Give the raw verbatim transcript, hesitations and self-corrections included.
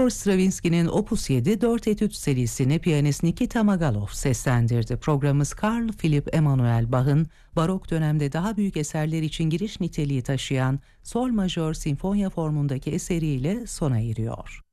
Igor Stravinsky'nin Opus yedi dört etüt serisini piyanist Nikita Magalov seslendirdi. Programımız Carl Philipp Emanuel Bach'ın barok dönemde daha büyük eserler için giriş niteliği taşıyan sol majör sinfonya formundaki eseriyle sona eriyor.